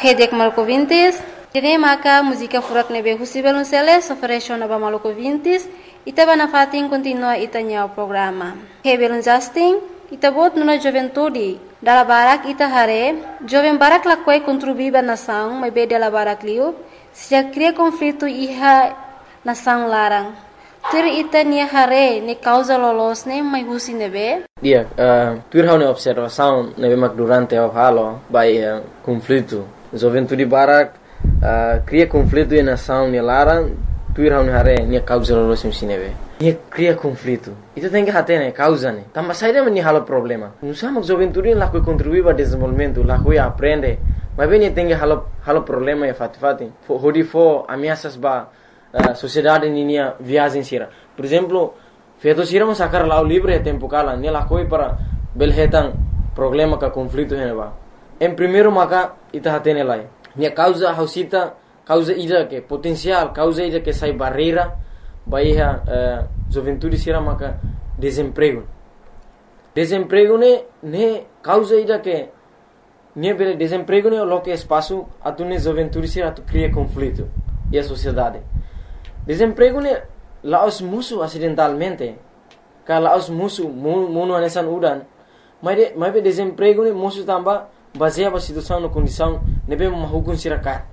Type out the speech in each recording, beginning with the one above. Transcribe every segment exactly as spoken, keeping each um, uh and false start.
Kedek Malco Vintis, Tine Maca, música furak nebe Husibel Unceles, oferece na Malco Vintis, Itaba na fatin continua itanya o programa. Hebel Justin, Itabot nuna juventude, dala barak ita hare, jovem barak lakwai contribuiba nação, mas be dala barak liu, se já cria conflito iha nação larang. Tur ita nia hare, ne causa lolos ne, mas husi nebe? Dia, uh, tur hau ne observação nebe mak durante o halo, by uh, conflito. Juventude barak uh, cria conflito e nação ne larang, tur hau ne hare, nia causa lolos ne nebe. Nia cria conflito. Itu tem que hate ne causa ne. Tambah saída meni halo problema. Nusa mak juventude lá que contribui para desenvolvimento, lá que aprende. Mas bem tem que halo halo problema e fati fati. Hodi fo ameaças ba Uh, sociedade ninia viagem sira. Por exemplo, feito sira mas sacar lá o livre tempo cala, ne lá coi para belhetan problema ka conflito heneba. Em primeiro maka ita hatene lá. Ne causa hausita causa ida que potencial, causa ida que sai barreira, baia uh, juventude sira maka desemprego. Desemprego ne ne causa ida que ne bele desemprego ne lo que espaço atune juventude sira tu cria conflito e a sociedade. Desemprego ne laos musuh acidentalmente. Kalau laos musuh munu anesan udan. Mas de, mas desemprego ne musuh tambah baseado na situação na condição nebe mahukun sirakat.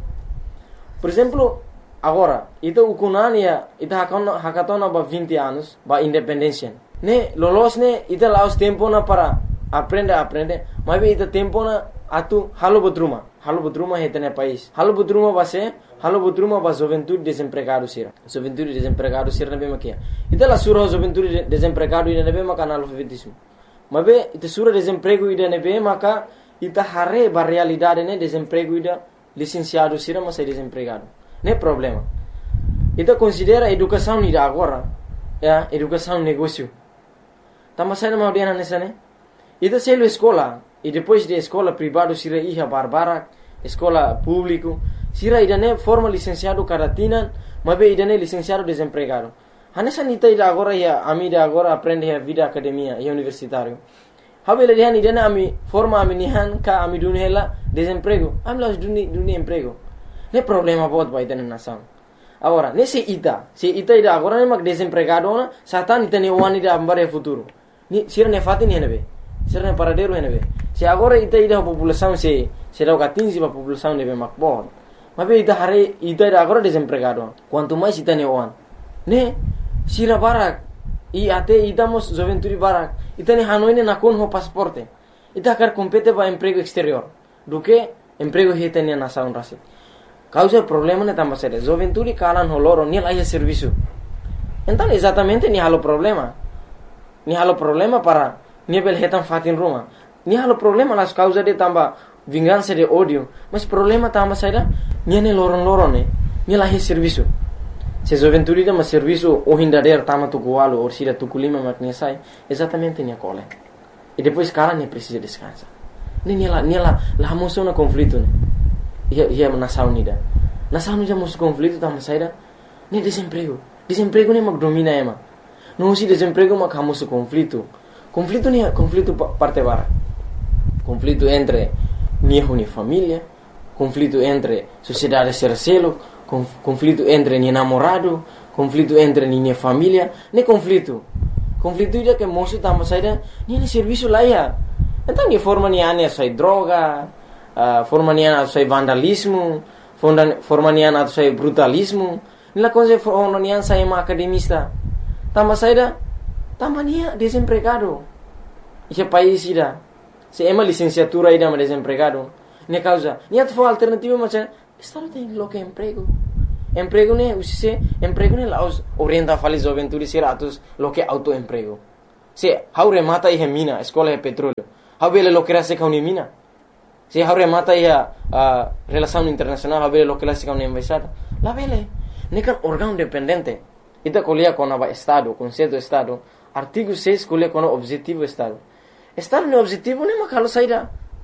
Por exemplo, agora, ita ukunania ita hakatona hakatona ba vinte anos ba independência. Ne lolos ne ita laos tempo na para aprender aprender. Mas ita tempo na atu halo butruma. Halo butruma hetene país. Halo butruma base Halo butruma ba juventude desempregado sira. Juventude desempregado sira nebe makia. Ita la sura juventude desempregado ida nebe maka analfabetismo. Mabe ita sura desemprego ida nebe maka ita hare ba realidade ne desemprego ida licenciado sira mas é desempregado. Ne problema. Ita considera educação ida agora, ya, educação negócio. Tama sai na audiana nessa ne. Ita selo escola e depois de escola privado sira iha barbara, escola público sira idane forma licenciado caratinan, mabe idane licenciado desempregado. Hanesa nita ida agora ya ami ida agora aprende a vida academia e universitário. Habele dihan idane ami forma ami nihan ka ami dunhela desemprego. Ami las duni duni emprego. Ne problema bot ba idane nação. Agora, nesse ita, se ita ida agora ne mak desempregado na, satan ita ne wani ida ambare futuro. Ni sira ne fatin henebe. Sira ne paradero henebe. Se agora ita ida população se se dá quinze ba população nebe mak bot. Mas ita hari ita ida agora desempregado. Quanto mais ita ne oan. Ne sira barak i ate ita mos juventude barak. Ita ne hanoi ne nakon ho pasporte. Ita kar compete ba emprego exterior. Do que emprego heta ne nação rasi. Causa problema ne tambah sério. Juventude kalan ho loro ni lai serviço. Então exatamente ni halo problema. Ni halo problema para ni bel hetan fatin rumah. Ni halo problema las causa de tambah vingança de ódio, mas problema tambah saída, niane loron-loron ne, ni lahi serviço. Se juventude da mas serviço o hindader tama tukualo ou sida tukulima makne sai, exatamente ni cole. E depois cara ne precisa descansar. Ni ni la ni la la moção na conflito ne. Ia ia nação nida. Nação nida moção conflito tambah saída, ni desemprego. Desemprego ne mak domina ema. Não se desemprego mak hamoso conflito. Conflito ni conflito parte bara. Conflito entre niho ni família, conflito entre sociedade sercelo, conflito entre ni namorado, conflito entre ni família, ne conflito. Conflito ida que moço tamo saída, ni ni serviço lá ya. Então ni forma ni ane sai droga, uh, forma ni ane sai vandalismo, forma ni ane sai brutalismo, ni la coisa forma ni ane sai ma academista. Tamo saída, tamo ni desempregado. Esse país ida se ema licenciatura ida ma desempregado. Ne causa, ni atfo alternativa macam estado tem lo que emprego. Emprego ne usise, emprego ne laos orienta fali juventude siratus lo que autoemprego. Se haure mata ihe mina, escola e petróleo. Habele lo que rase ka mina. Se haure mata ihe uh, relação internacional, habele lo que rase ka embaixada. La vele, ne kan órgão dependente. Ita colia com aba estado, conceito estado. Artigo seis colia com objetivo estado. Estado no objetivo ne makalo saída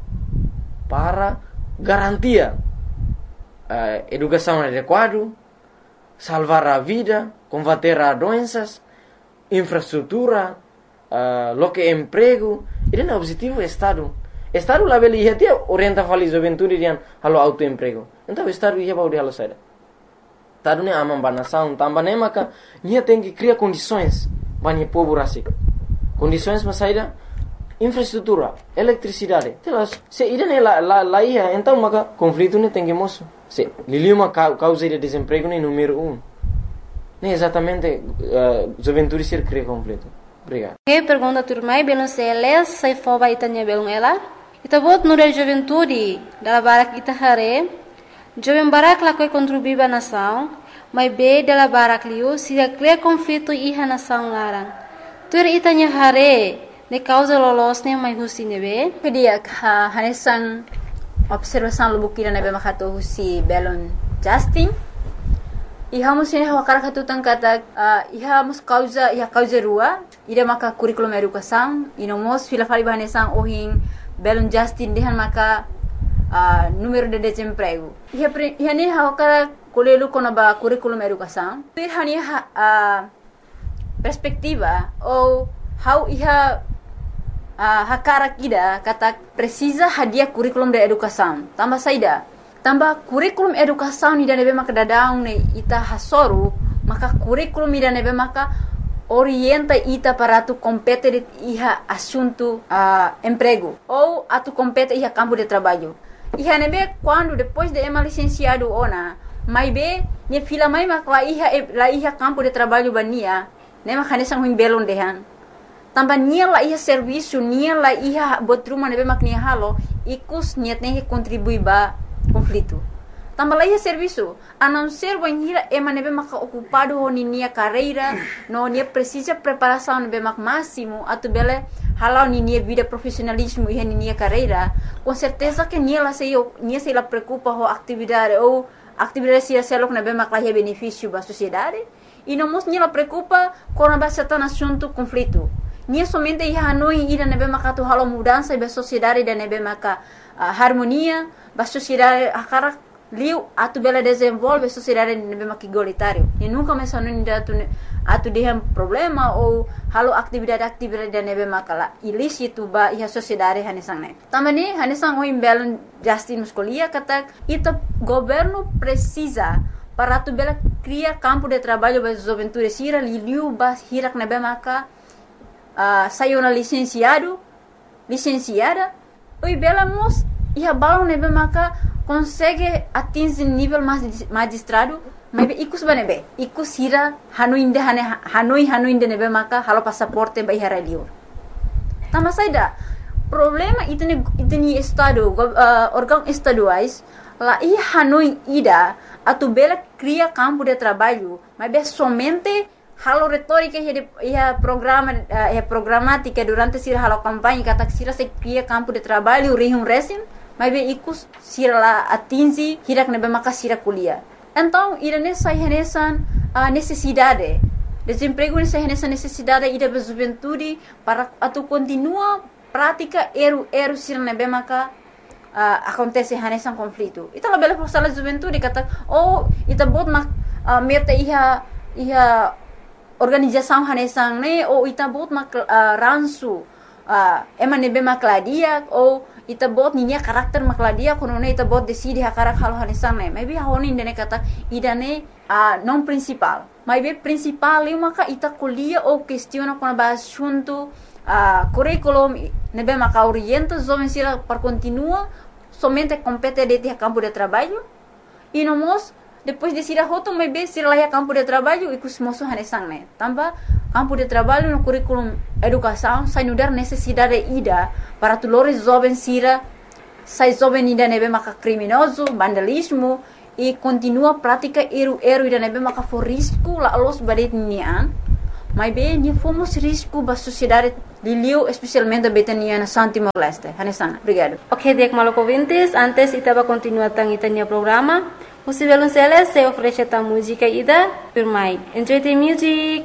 para garantia uh, educação adequada, salvar a vida, combater as doenças, infraestrutura, uh, lo que emprego. Ele é o objetivo do Estado. Estado lá beli ia orienta fali juventude dian halo autoemprego. Então estado ia baudi halo saída. Estado ne amam banação, tambah ne maka nia tem que criar condições bani povo rasik. Condições para saída infraestrutura, eletricidade. Telas, se ida ne la la la ia, então maka conflito ne tem que moço. Se liliu uma causa de desemprego ne número um. Ne exatamente uh, juventude ser cria conflito. Obrigado. Que pergunta turmai belum seles sai foba itanya belum ela. Ita bot nure juventude dala barak ita hare. Jovem barak la koi contribuiba nação, mas be dala barak liu se cria conflito iha nação larang. Tur itanya hare ne causa lolos ne mai husi nebe. Pedia ha hanesan observação lubukira nebe makato husi belon Justin. Iha musin hawa karakatu tangkata uh, iha mus causa iha causa rua ida maka curriculum educação inomos fila fali bahanesan ohin belon Justin dehan maka uh, número de desemprego iha iha ne hawa kara kolelu kona ba curriculum educação iha ni uh, perspectiva ou how iha uh, hakara kida kata precisa hadiah curriculum de educação tambah saida tambah kurikulum educação ni nebe maka dadaung ne ita hasoru maka kurikulum ni nebe maka orienta ita para tu compete de iha assunto uh, emprego ou atu compete iha campo de trabalho iha nebe quando depois de ema licenciado ona mai be ne fila mai maka la iha la iha campo de trabalho bania ne maka nesang huim belon dehan tambah nia la iha serviço nia la iha botruma nebe mak nia halo ikus niat ne contribui ba conflito. Tambah lagi serviço, a não ser banhira ema nebe maka ocupado ho nia carreira, no nia precisa preparação nebe mak máximo, atu bele halau nia vida profissionalismo e nia carreira, com certeza que nia la sei nia sei la preocupa ho atividade ou atividade se selok nebe mak la benefício ba sociedade, e não mos nia la preocupa com a base tan assunto conflito. Nia somente ia hanoi ida nebe maka tu halau mudança ba sociedade da nebe maka uh, harmonia ba sociedade akara liu atu bela desenvolve sociedade nebe maka igualitário e nunca mais hanoi ida atu atu dehem problema ou halau atividade-atividade da nebe maka la ilícito ba ia sociedade hanesang ne tamani hanesang o imbelon Justin muscolia kata ita governo precisa para tu bela criar campo de trabalho ba juventude sira liu ba hirak nebe maka Uh, saiu na licenciado, licenciada, e bela mos ia balão nebe maka consegue atingir nível magistrado, mas ikus banebe, ikus hira hanuinde hane hanoi hanuinde nebe maka halo passaporte ba hira liur. Tama saida problema itu ni itu ni estado uh, órgão estaduais lá ia hanoi ida atu bela cria campo de trabalho, mas be somente halo retórica ia programa ia programática durante sira halo campanha kata sira se cria campo de trabalho rihum resim mas be ikus sira la atingi hirak nebe maka sira kuliah então ira nessa renesan a necessidade desemprego nessa renesan necessidade ida be juventude para atu continua prática eru eru sira nebe maka uh, acontece renesan conflito ita la bela sala juventude kata oh ita bot mak uh, meta iha iha organização hanesang ne ou ita bot mak uh, ransu uh, ema nebe makladia ou ita bot ninya karakter makladia kono ne ita bot decide hakarak halo hanesang ne maybe honi ndene kata idane uh, non principal maybe principal eu maka ita kuliah ou questiona kono ba assunto uh, curriculum nebe maka orienta jovem sira para continua somente compete de campo de trabalho e nomos depois de sira hoto mai be sira lá campo de trabalho e cusmoso hanesang ne tambah campo de trabalho no curriculum educação sai nudar necessidade ida para tulores jovem sira sai jovem ida nebe maka criminoso vandalismo e continua prática eru eru ida nebe maka for risco la los badet nian mai be ni fomos risco ba sociedade liliu especialmente betania na Santimor Leste hanesang obrigado. Ok, dek maloko vintes antes itaba continuar tang itania programa. Musivelun Celes se oferece a música ida Pirmai. Enjoy the music.